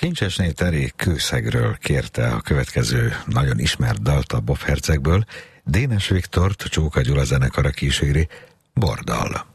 Kincsesné Teré Kőszegről kérte a következő nagyon ismert dalt a Bob Hercegből, Dénes Viktort Csóka Gyula zenekara kíséri Bordal.